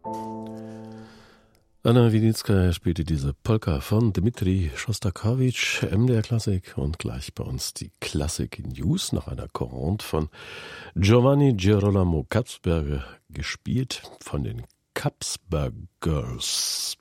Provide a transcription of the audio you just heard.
Anna Winitska spielte diese Polka von Dmitri Schostakowitsch, MDR Klassik, und gleich bei uns die Klassik News nach einer Courante von Giovanni Girolamo Kapsberger, gespielt von den Kapsberg Girls.